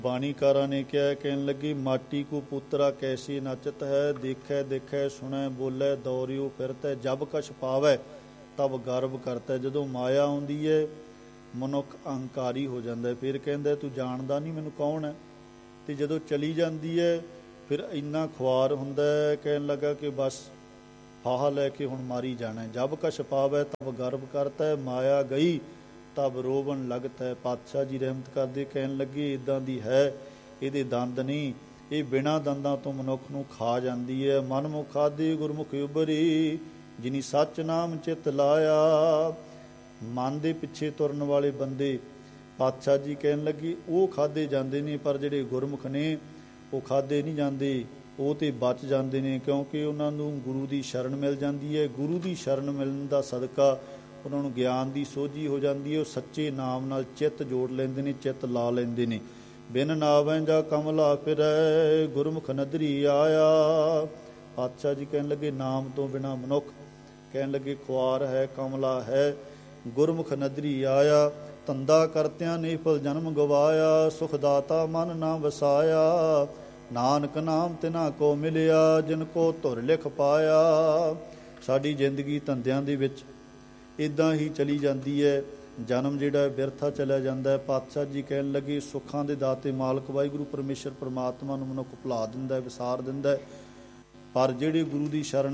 ਬਾਣੀਕਾਰਾਂ ਨੇ ਕਿਹਾ, ਕਹਿਣ ਲੱਗੀ ਮਾਟੀ ਕੋ ਪੁੱਤਰਾ ਕੈਸੀ ਨਚਤ ਹੈ, ਦੇਖੈ ਦੇਖੈ ਸੁਣੈ ਬੋਲੇ ਦੌਰਿਓ ਫਿਰਤੈ, ਜਬ ਕਛ ਪਾਵੈ ਤਬ ਗਰਵ ਕਰਤੈ। ਜਦੋਂ ਮਾਇਆ ਆਉਂਦੀ ਹੈ ਮਨੁੱਖ ਅਹੰਕਾਰੀ ਹੋ ਜਾਂਦਾ, ਫਿਰ ਕਹਿੰਦਾ ਤੂੰ ਜਾਣਦਾ ਨਹੀਂ ਮੈਨੂੰ ਕੌਣ ਹੈ। ਅਤੇ ਜਦੋਂ ਚਲੀ ਜਾਂਦੀ ਹੈ ਫਿਰ ਇੰਨਾ ਖੁਆਰ ਹੁੰਦਾ, ਕਹਿਣ ਲੱਗਾ ਕਿ ਬਸ ਫਾਹਾ ਲੈ ਕੇ ਹੁਣ ਮਾਰੀ ਜਾਣਾ। ਜਬ ਕਛ ਪਾਵੈ ਤਬ ਗਰਵ ਕਰਤੈ, ਮਾਇਆ ਗਈ ਤਬ ਰੋਵਣ ਲਗਤ ਹੈ। ਪਾਤਸ਼ਾਹ ਜੀ ਰਹਿਮਤ ਕਰਦੇ, ਕਹਿਣ ਲੱਗੇ ਇੱਦਾਂ ਦੀ ਹੈ, ਇਹਦੇ ਦੰਦ ਨਹੀਂ, ਇਹ ਬਿਨਾਂ ਦੰਦਾਂ ਤੋਂ ਮਨੁੱਖ ਨੂੰ ਖਾ ਜਾਂਦੀ ਹੈ। ਮਨ ਮੁਖ ਆਦਿ ਗੁਰਮੁਖ ਉਬਰੀ, ਜਿਨੀ ਸੱਚ ਨਾਮ ਚਿੱਤ ਲਾਇਆ। ਮਨ ਦੇ ਪਿੱਛੇ ਤੁਰਨ ਵਾਲੇ ਬੰਦੇ ਪਾਤਸ਼ਾਹ ਜੀ ਕਹਿਣ ਲੱਗੇ ਉਹ ਖਾਧੇ ਜਾਂਦੇ ਨੇ, ਪਰ ਜਿਹੜੇ ਗੁਰਮੁਖ ਨੇ ਉਹ ਖਾਧੇ ਨਹੀਂ ਜਾਂਦੇ, ਉਹ ਤੇ ਬਚ ਜਾਂਦੇ ਨੇ, ਕਿਉਂਕਿ ਉਹਨਾਂ ਨੂੰ ਗੁਰੂ ਦੀ ਸ਼ਰਨ ਮਿਲ ਜਾਂਦੀ ਹੈ। ਗੁਰੂ ਦੀ ਸ਼ਰਨ ਮਿਲਣ ਦਾ ਸਦਕਾ ਉਹਨਾਂ ਨੂੰ ਗਿਆਨ ਦੀ ਸੋਝੀ ਹੋ ਜਾਂਦੀ ਹੈ। ਉਹ ਸੱਚੇ ਨਾਮ ਨਾਲ ਚਿੱਤ ਜੋੜ ਲੈਂਦੇ ਨੇ, ਚਿੱਤ ਲਾ ਲੈਂਦੇ ਨੇ। ਬਿਨ ਨਾਵੈ ਜਾ ਕਮਲਾ ਫਿਰੈ, ਗੁਰਮੁਖ ਨਦਰੀ ਆਇਆ। ਪਾਤਸ਼ਾਹ ਜੀ ਕਹਿਣ ਲੱਗੇ ਨਾਮ ਤੋਂ ਬਿਨਾਂ ਮਨੁੱਖ ਕਹਿਣ ਲੱਗੇ ਖੁਆਰ ਹੈ, ਕਮਲਾ ਹੈ। ਗੁਰਮੁਖ ਨਦਰੀ ਆਇਆ, ਧੰਦਾ ਕਰਤਿਆਂ ਨੇ ਫਲ ਜਨਮ ਗਵਾਇਆ। ਸੁਖ ਦਾਤਾ ਮਨ ਨਾ ਵਸਾਇਆ, ਨਾਨਕ ਨਾਮ ਤਿਨਾ ਕੋ ਮਿਲਿਆ, ਜਿਨ ਕੋ ਧੁਰ ਲਿਖ ਪਾਇਆ। ਸਾਡੀ ਜ਼ਿੰਦਗੀ ਧੰਦਿਆਂ ਦੇ ਵਿੱਚ ਇੱਦਾਂ ਹੀ ਚਲੀ ਜਾਂਦੀ ਹੈ, ਜਨਮ ਜਿਹੜਾ ਬਿਰਥਾ ਚਲਿਆ ਜਾਂਦਾ ਹੈ। ਪਾਤਸ਼ਾਹ ਜੀ ਕਹਿਣ ਲੱਗੇ ਸੁੱਖਾਂ ਦੇ ਦਾਤੇ ਮਾਲਕ ਵਾਹਿਗੁਰੂ ਪਰਮੇਸ਼ਰ ਪਰਮਾਤਮਾ ਨੂੰ ਮਨੁੱਖ ਭੁਲਾ ਦਿੰਦਾ, ਵਿਸਾਰ ਦਿੰਦਾ, ਪਰ ਜਿਹੜੇ ਗੁਰੂ ਦੀ ਸ਼ਰਨ